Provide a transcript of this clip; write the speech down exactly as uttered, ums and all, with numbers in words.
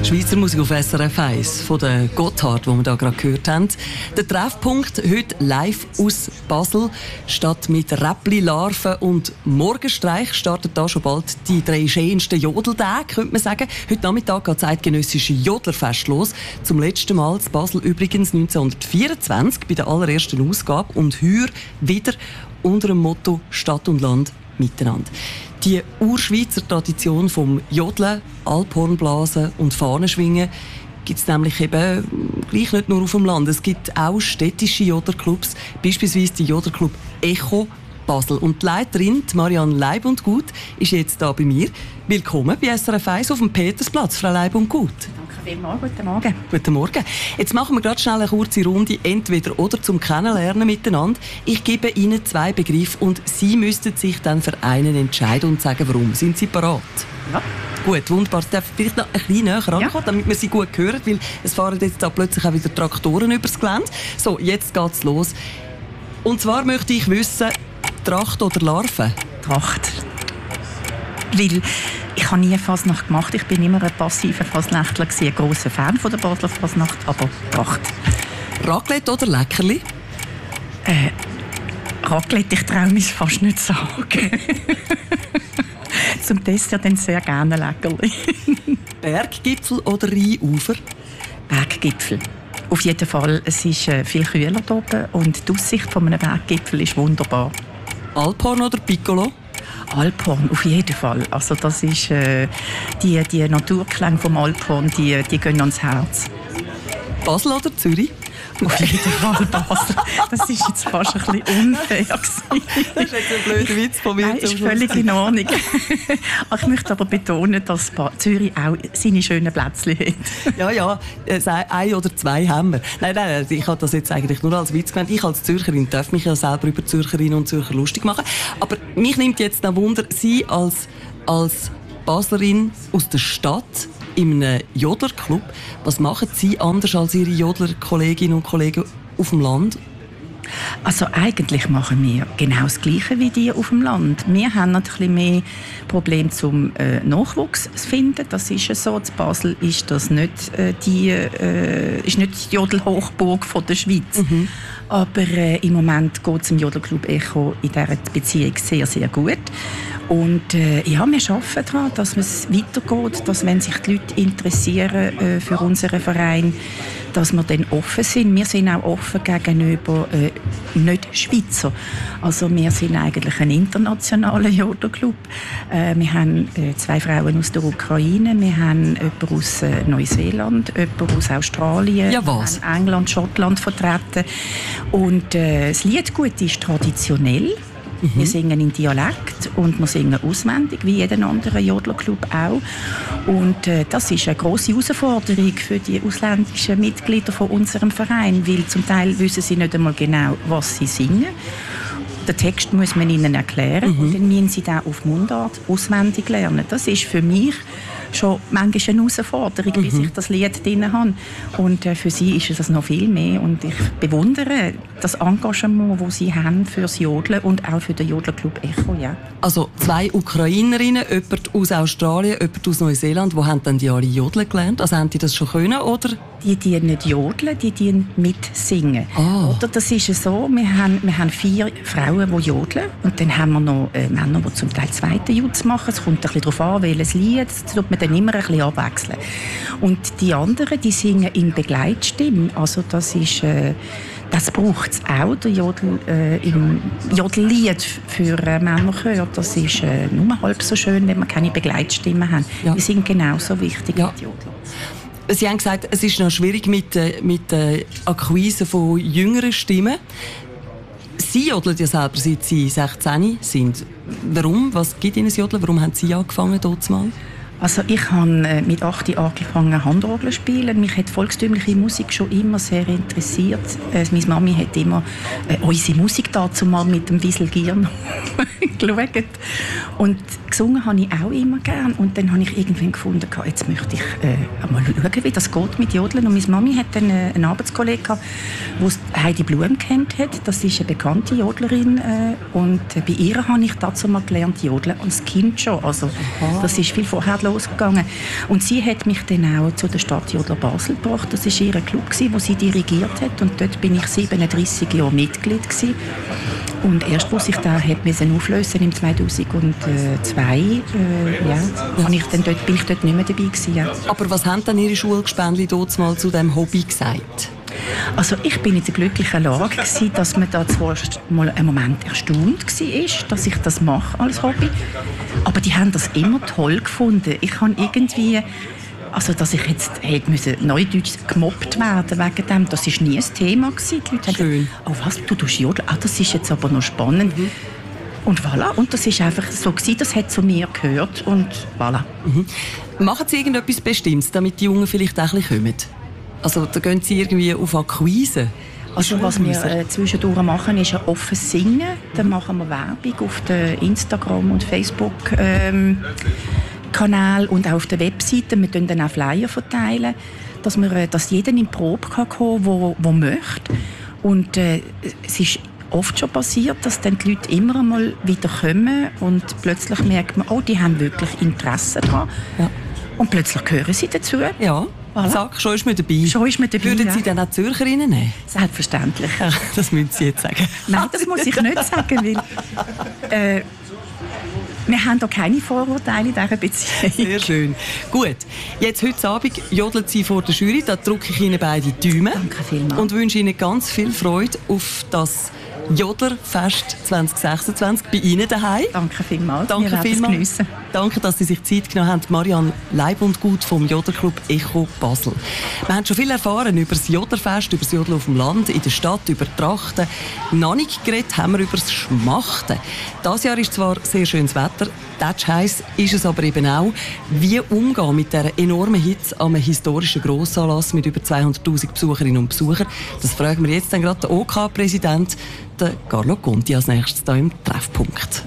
Schweizer Musik auf S R F eins von der Gotthard, die wir da gerade gehört haben. Der Treffpunkt heute live aus Basel. Statt mit Räppli, Larven und Morgenstreich startet da schon bald die drei schönsten Jodeltage, könnte man sagen. Heute Nachmittag geht das eidgenössische Jodlerfest los. Zum letzten Mal in Basel übrigens neunzehnhundertvierundzwanzig bei der allerersten Ausgabe und heuer wieder unter dem Motto Stadt und Land miteinander. Die Urschweizer Tradition vom Jodeln, Alphornblasen und Fahnenschwingen gibt es nämlich eben gleich nicht nur auf dem Land. Es gibt auch städtische Jodlerclubs, beispielsweise die Jodlerclub Echo Basel. Und die Leiterin, die Marianne Leib und Gut, ist jetzt da bei mir. Willkommen bei S R F eins auf dem Petersplatz, Frau Leib und Gut. Danke vielmals, guten Morgen. Guten Morgen. Jetzt machen wir gerade schnell eine kurze Runde, entweder oder zum Kennenlernen miteinander. Ich gebe Ihnen zwei Begriffe und Sie müssten sich dann für einen entscheiden und sagen, warum. Sind Sie bereit? Ja. Gut, wunderbar. Ich darf vielleicht noch ein bisschen näher rankommen, ja. damit wir Sie gut hören, weil es fahren jetzt da plötzlich auch wieder Traktoren übers Gelände. So, jetzt geht's los. Und zwar möchte ich wissen, Tracht oder Larve? Tracht. Weil ich habe nie Fasnacht gemacht. Ich bin immer ein passiver Fasnächtler, ein grosser Fan von der Basler Fasnacht, aber Tracht. Raclette oder Leckerli? Äh, Raclette, ich traue mich fast nicht sagen. Zum Dessert dann sehr gerne Leckerli. Berggipfel oder Rheinufer? Berggipfel. Auf jeden Fall, es ist äh, viel kühler hier oben und die Aussicht von einem Berggipfel ist wunderbar. Alphorn oder Piccolo? Alphorn, auf jeden Fall. Also das ist, äh, die, die Naturklänge vom Alphorn, die, die gehen ans Herz. Basel oder Zürich? Auf jeden Fall Basel. Das ist jetzt fast ein bisschen unfair gewesen. Das ist jetzt ein blöder Witz von mir. Nein, ist völlig in Ordnung. Ich möchte aber betonen, dass Zürich auch seine schönen Plätzchen hat. Ja, ja, ein oder zwei haben wir. Nein, nein, ich habe das jetzt eigentlich nur als Witz gemeint. Ich als Zürcherin darf mich ja selber über Zürcherinnen und Zürcher lustig machen. Aber mich nimmt jetzt noch Wunder, Sie als, als Baslerin aus der Stadt, in einem Jodlerclub. Was machen Sie anders als Ihre Jodler-Kolleginnen und Kollegen auf dem Land? Also eigentlich machen wir genau das Gleiche wie die auf dem Land. Wir haben ein bisschen mehr Probleme zum äh, Nachwuchs zu finden. Das ist ja so. In Basel ist das nicht äh, die, äh, ist nicht die Jodelhochburg von der Schweiz. Mhm. Aber äh, im Moment geht es im Jodlerclub Echo in dieser Beziehung sehr, sehr gut. Und äh, ja, wir arbeiten daran, dass es weitergeht, dass wenn sich die Leute interessieren äh, für unseren Verein, dass wir dann offen sind. Wir sind auch offen gegenüber äh, Nicht-Schweizer. Also wir sind eigentlich ein internationaler Jodlerclub. Äh, wir haben äh, zwei Frauen aus der Ukraine, wir haben jemanden aus äh, Neuseeland, jemanden aus Australien, ja, was? wir haben England, Schottland vertreten. Und äh, das Liedgut ist traditionell. Mhm. Wir singen in Dialekt und wir singen auswendig, wie jeder andere Jodlerclub auch. Und äh, das ist eine grosse Herausforderung für die ausländischen Mitglieder von unserem Verein, weil zum Teil wissen sie nicht einmal genau, was sie singen. Den Text muss man ihnen erklären mhm. und dann müssen sie den auf Mundart auswendig lernen. Das ist für mich schon manchmal eine Herausforderung, mhm. bis ich das Lied drin habe. Und äh, für sie ist es das noch viel mehr. Und ich bewundere das Engagement, das sie haben für das Jodeln und auch für den Jodlerclub Echo. Ja. Also zwei Ukrainerinnen, jemand aus Australien, jemand aus Neuseeland. Wo haben denn die alle Jodeln gelernt? Also haben die das schon können, oder? Die, die nicht jodeln, die, die mitsingen. Oh. Oder das ist so, wir haben, wir haben vier Frauen, die jodeln. Und dann haben wir noch äh, Männer, die zum Teil zweite Jutz machen. Es kommt ein bisschen darauf an, welches Lied. Das tut man dann immer ein bisschen abwechseln. Und die anderen, die singen in Begleitstimme. Also das ist... Äh, Das braucht es auch, der Jodel, äh, im Jodellied für äh, Männerchör. Das ist äh, nur halb so schön, wenn wir keine Begleitstimme haben. Ja. Die sind genauso wichtig ja. wie die Jodler. Sie haben gesagt, es ist noch schwierig mit der mit, äh, Akquise von jüngeren Stimmen. Sie jodeln ja selber, seit Sie sechzehn sind. Warum? Was gibt Ihnen das Jodeln? Warum haben Sie angefangen dort mal? Also ich habe mit acht Jahren angefangen Handorgel zu spielen. Mich hat volkstümliche Musik schon immer sehr interessiert. Äh, meine Mami hat immer äh, unsere Musik dazu mal mit dem Wiesel Gier geschaut. Und gesungen habe ich auch immer gern. Und dann habe ich irgendwann gefunden, jetzt möchte ich äh, mal schauen, wie das geht mit Jodeln. Und meine Mami hat dann äh, einen Arbeitskollegen gehabt, der Heidi Blum kennt hat. Das ist eine bekannte Jodlerin. Äh, und äh, bei ihr habe ich dazu mal gelernt Jodeln. Und das Kind schon. Also, das ist viel vorher losgegangen. Und sie hat mich dann auch zu der Stadtjodler Basel gebracht. Das war ihr Club, den sie dirigiert hat. Und dort bin ich siebenunddreissig Jahre Mitglied gewesen. Und erst, als sich da hat müssen auflösen im zweitausendzwei, äh, ja, ja. Ich dann dort, bin ich dort nicht mehr dabei gewesen. Ja. Aber was haben dann Ihre Schulgespendli dort mal zu diesem Hobby gesagt? Also ich bin in der glücklichen Lage gewesen, dass man da zwar mal einen Moment erstaunt war, dass ich das mache als Hobby, aber die haben das immer toll gefunden. Ich habe irgendwie, also dass ich jetzt hätte müssen neudeutsch gemobbt werden wegen dem, das war nie ein Thema gewesen. Die Leute Schön. Haben, oh was, du tust jodeln? Ah, das ist jetzt aber noch spannend. Mhm. Und voilà, und das ist einfach so gewesen, das hat zu mir gehört und voilà. Mhm. Machen Sie irgendetwas Bestimmtes, damit die Jungen vielleicht auch ein bisschen kommen? Also da gehen Sie irgendwie auf Akquise? Also was wir äh, zwischendurch machen, ist ein offenes Singen. Dann machen wir Werbung auf den Instagram- und Facebook-Kanal ähm, und auch auf der Webseite. Wir verteilen dann auch Flyer, verteilen, dass, wir, äh, dass jeder in die Probe kann kommen kann, der möchte. Und äh, es ist oft schon passiert, dass dann die Leute immer einmal wieder kommen und plötzlich merkt man, oh, die haben wirklich Interesse daran. Ja. Und plötzlich gehören sie dazu. Ja. Voilà. Sag, schon ist man dabei. Schon ist man dabei. Würden Sie ja. dann auch Zürcherinnen nehmen? Selbstverständlich. Ja, das müssen Sie jetzt sagen. Nein, das muss ich nicht sagen, weil äh, wir haben da keine Vorurteile in dieser Beziehung. Sehr schön. Gut, jetzt heute Abend jodeln Sie vor der Jury. Da drücke ich Ihnen beide die Daumen. Danke vielmals. Und wünsche Ihnen ganz viel Freude auf das Jodlerfest zwanzig sechsundzwanzig bei Ihnen daheim. Danke vielmals. Danke vielmals. Danke, dass Sie sich Zeit genommen haben. Marianne Leib und Gut vom Jodlerclub Echo Basel. Wir haben schon viel erfahren über das Jodlerfest, über das Jodeln auf dem Land, in der Stadt, über die Trachten. Noch nicht geredet haben wir über das Schmachten. Dieses Jahr ist zwar sehr schönes Wetter, das heiß ist es aber eben auch. Wie umgehen mit dieser enormen Hitze an einem historischen Grossanlass mit über zweihunderttausend Besucherinnen und Besuchern? Das fragen wir jetzt dann gerade den O K-Präsident, Carlo Conti, als nächstes hier im Treffpunkt.